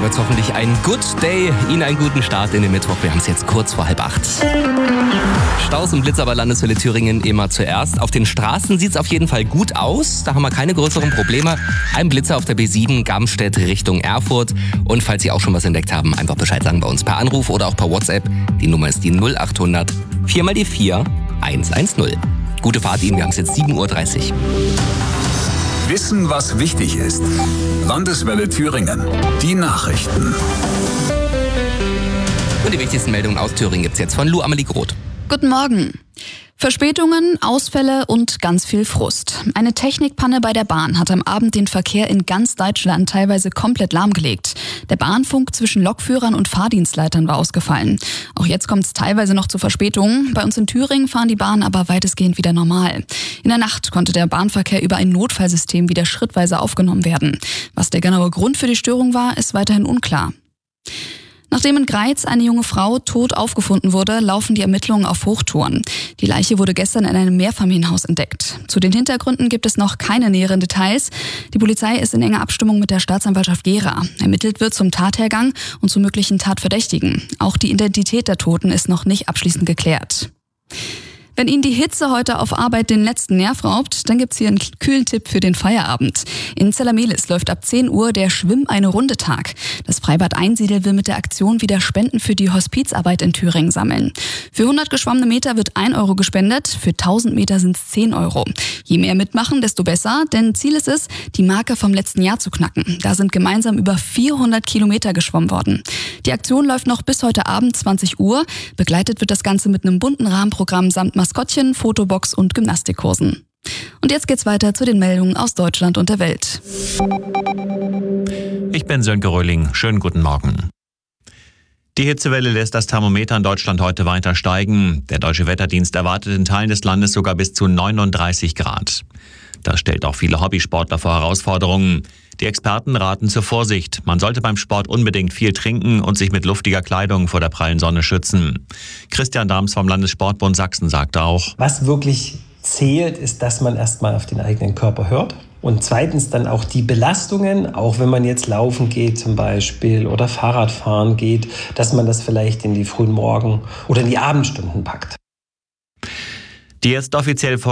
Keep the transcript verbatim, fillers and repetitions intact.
Ihnen wird hoffentlich ein Good Day, Ihnen einen guten Start in den Mittwoch. Wir haben es jetzt kurz vor halb acht. Staus und Blitzer bei Landeswelle Thüringen immer zuerst. Auf den Straßen sieht es auf jeden Fall gut aus. Da haben wir keine größeren Probleme. Ein Blitzer auf der B sieben, Gamstedt Richtung Erfurt. Und falls Sie auch schon was entdeckt haben, einfach Bescheid sagen bei uns per Anruf oder auch per WhatsApp. Die Nummer ist die null acht hundert vier mal die vier eins eins null. Gute Fahrt Ihnen, wir haben es jetzt sieben Uhr dreißig. Wissen, was wichtig ist. Landeswelle Thüringen. Die Nachrichten. Und die wichtigsten Meldungen aus Thüringen gibt's jetzt von Lu Amelie Groth. Guten Morgen. Verspätungen, Ausfälle und ganz viel Frust. Eine Technikpanne bei der Bahn hat am Abend den Verkehr in ganz Deutschland teilweise komplett lahmgelegt. Der Bahnfunk zwischen Lokführern und Fahrdienstleitern war ausgefallen. Auch jetzt kommt es teilweise noch zu Verspätungen. Bei uns in Thüringen fahren die Bahnen aber weitestgehend wieder normal. In der Nacht konnte der Bahnverkehr über ein Notfallsystem wieder schrittweise aufgenommen werden. Was der genaue Grund für die Störung war, ist weiterhin unklar. Nachdem in Greiz eine junge Frau tot aufgefunden wurde, laufen die Ermittlungen auf Hochtouren. Die Leiche wurde gestern in einem Mehrfamilienhaus entdeckt. Zu den Hintergründen gibt es noch keine näheren Details. Die Polizei ist in enger Abstimmung mit der Staatsanwaltschaft Gera. Ermittelt wird zum Tathergang und zu möglichen Tatverdächtigen. Auch die Identität der Toten ist noch nicht abschließend geklärt. Wenn Ihnen die Hitze heute auf Arbeit den letzten Nerv raubt, dann gibt's hier einen kühlen Tipp für den Feierabend. In Zellamelis läuft ab zehn Uhr der Schwimm eine Runde Tag. Das Freibad Einsiedel will mit der Aktion wieder Spenden für die Hospizarbeit in Thüringen sammeln. Für hundert geschwommene Meter wird ein Euro gespendet, für tausend Meter sind's zehn Euro. Je mehr mitmachen, desto besser, denn Ziel ist es, die Marke vom letzten Jahr zu knacken. Da sind gemeinsam über vierhundert Kilometer geschwommen worden. Die Aktion läuft noch bis heute Abend zwanzig Uhr. Begleitet wird das Ganze mit einem bunten Rahmenprogramm samt Maskottchen, Fotobox und Gymnastikkursen. Und jetzt geht's weiter zu den Meldungen aus Deutschland und der Welt. Ich bin Sönke Röhling. Schönen guten Morgen. Die Hitzewelle lässt das Thermometer in Deutschland heute weiter steigen. Der Deutsche Wetterdienst erwartet in Teilen des Landes sogar bis zu neununddreißig Grad. Das stellt auch viele Hobbysportler vor Herausforderungen. Die Experten raten zur Vorsicht. Man sollte beim Sport unbedingt viel trinken und sich mit luftiger Kleidung vor der prallen Sonne schützen. Christian Dahms vom Landessportbund Sachsen sagte auch: Was wirklich zählt, ist, dass man erstmal auf den eigenen Körper hört. Und zweitens dann auch die Belastungen, auch wenn man jetzt laufen geht zum Beispiel oder Fahrradfahren geht, dass man das vielleicht in die frühen Morgen- oder in die Abendstunden packt. Die jetzt offiziell